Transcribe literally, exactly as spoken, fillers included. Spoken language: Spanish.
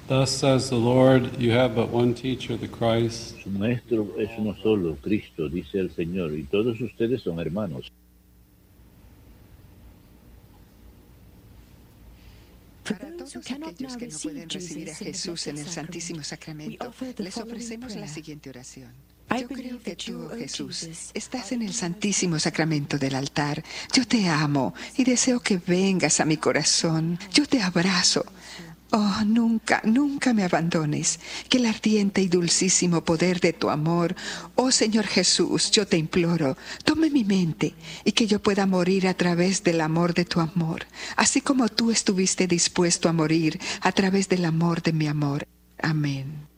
Thus says the Lord, you have but one teacher, the Christ. Su maestro es uno solo, Cristo, dice el Señor, y todos ustedes son hermanos. Para todos aquellos que no pueden recibir a Jesús en el Santísimo Sacramento, les ofrecemos la siguiente oración. Yo creo que tú, oh Jesús, estás en el Santísimo Sacramento del altar. Yo te amo y deseo que vengas a mi corazón. Yo te abrazo. Oh, nunca, nunca me abandones. Que el ardiente y dulcísimo poder de tu amor, oh Señor Jesús, yo te imploro, tome mi mente y que yo pueda morir a través del amor de tu amor, así como tú estuviste dispuesto a morir a través del amor de mi amor. Amén.